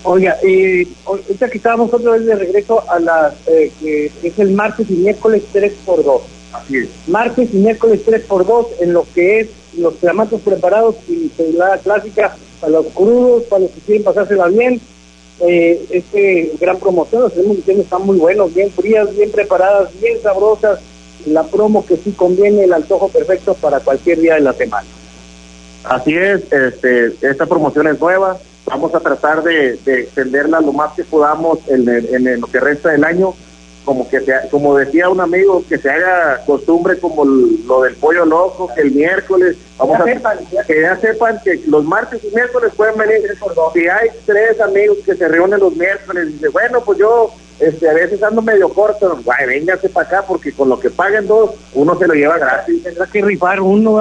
Oiga, ahorita que estábamos otra vez de regreso a las, que es el martes y miércoles 3x2. Así es. Martes y miércoles 3x2 en lo que es los clamatos preparados y la clásica para los crudos, para los que quieren pasársela bien. Gran promoción, los tenemos diciendo, están muy buenos, bien frías, bien preparadas, bien sabrosas. La promo que sí conviene, el antojo perfecto para cualquier día de la semana. Así es, esta promoción es nueva. Vamos a tratar de extenderla lo más que podamos en lo que resta del año, como decía un amigo, que se haga costumbre como lo del pollo loco, que el miércoles, que ya sepan que los martes y miércoles pueden venir. Si hay 3 amigos que se reúnen los miércoles y dicen, bueno, pues yo a veces ando medio corto, véngase para acá, porque con lo que paguen 2, uno se lo lleva gratis. Tendrá que rifar uno,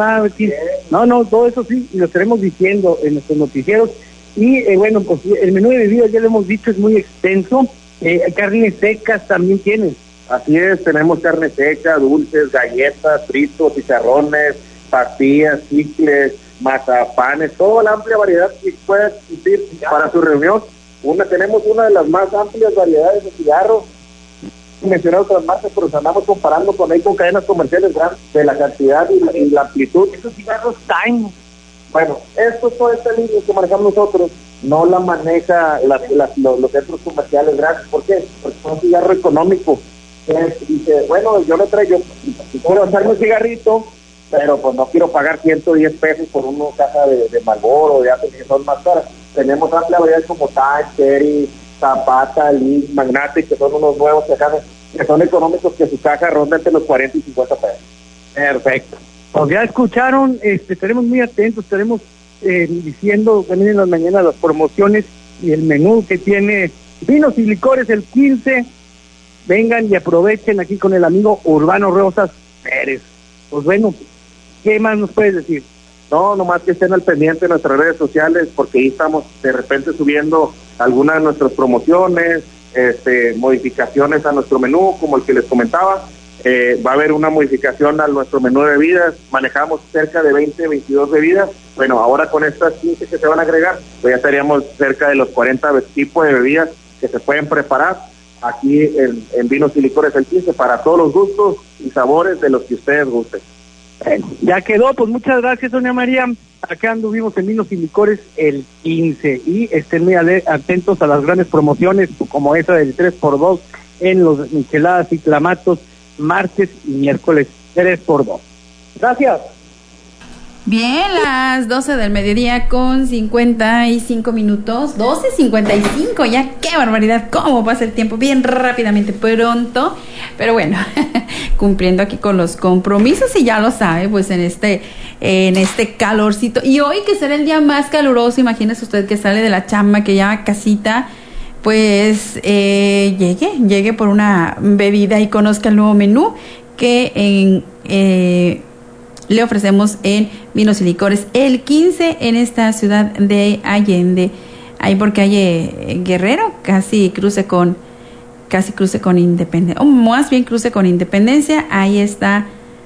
no, todo eso sí, lo estaremos diciendo en nuestros noticieros. Y bueno, pues el menú de bebidas, ya lo hemos dicho, es muy extenso. Carnes secas también tienen. Así es, tenemos carne seca, dulces, galletas, fritos, chicharrones, pastillas, chicles, mazapanes, toda la amplia variedad que pueda existir para su reunión. Tenemos una de las más amplias variedades de cigarros. Mencioné otras marcas, pero andamos comparando con cadenas comerciales grandes de la cantidad y la amplitud. Esos cigarros Time. Bueno, toda esta línea que manejamos nosotros no la maneja los centros comerciales grandes. ¿Por qué? Porque es un cigarro económico. Dice, bueno, yo le traigo, quiero hacerme un cigarrito, pero pues no quiero pagar 110 pesos por una caja de Marlboro, de Apple, que son más caras. Tenemos amplia variedad como Time, Cherry, Zapata, Liz, Magnate, que son unos nuevos que son económicos, que su caja ronda entre los 40 y 50 pesos. Perfecto. Pues ya escucharon, estaremos muy atentos, estaremos diciendo también en las mañanas las promociones y el menú que tiene Vinos y Licores el 15. Vengan y aprovechen aquí con el amigo Urbano Rosas Pérez. Pues bueno, ¿qué más nos puedes decir? No, nomás que estén al pendiente de nuestras redes sociales, porque ahí estamos de repente subiendo algunas de nuestras promociones, modificaciones a nuestro menú, como el que les comentaba. Va a haber una modificación a nuestro menú de bebidas. Manejamos cerca de 22 bebidas. Bueno, ahora con estas 15 que se van a agregar, pues ya estaríamos cerca de los 40 tipos de bebidas que se pueden preparar aquí en Vinos y Licores el 15, para todos los gustos y sabores de los que ustedes gusten. Ya quedó, pues muchas gracias, doña María. Acá anduvimos en Vinos y Licores el 15 y estén muy atentos a las grandes promociones como esa del 3x2 en los micheladas y clamatos, martes y miércoles 3x2. Gracias. Bien, las 12 del mediodía con 55 minutos, 12:55, ya qué barbaridad, cómo pasa el tiempo, bien rápidamente, pronto, pero bueno, cumpliendo aquí con los compromisos y ya lo sabe, pues en este calorcito, y hoy que será el día más caluroso, imagínese usted que sale de la chamba, que ya a casita, pues llegue por una bebida y conozca el nuevo menú que le ofrecemos en Vinos y Licores el 15 en esta ciudad de Allende, ahí por calle Guerrero, casi cruce con Independencia, o más bien cruce con Independencia. Ahí está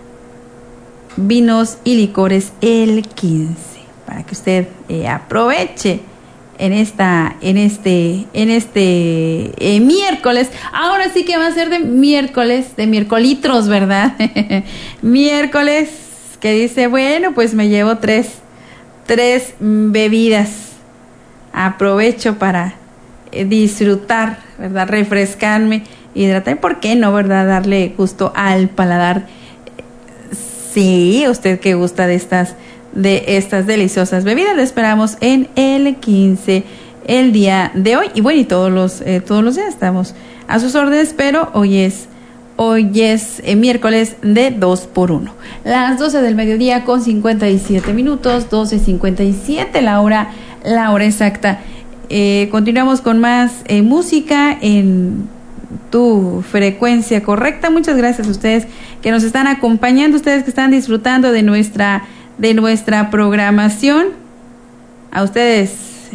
Vinos y Licores el 15, para que usted aproveche en este miércoles. Ahora sí que va a ser de miércolitros, ¿verdad? Miércoles que dice, bueno, pues me llevo tres bebidas, aprovecho para disfrutar, ¿verdad? Refrescarme, hidratar, ¿por qué no, verdad? Darle gusto al paladar. Sí, usted que gusta de estas deliciosas bebidas, lo esperamos en el 15 el día de hoy, y bueno, y todos los días estamos a sus órdenes, pero hoy es miércoles de 2x1. Las 12 del mediodía con 57 minutos, 12:57 la hora exacta. Continuamos con más música en tu frecuencia correcta. Muchas gracias a ustedes que nos están acompañando, ustedes que están disfrutando de nuestra programación, a ustedes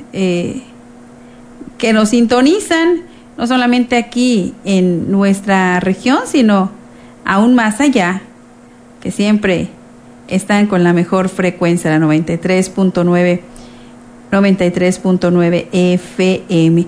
que nos sintonizan no solamente aquí en nuestra región, sino aún más allá, que siempre están con la mejor frecuencia, la 93.9 FM.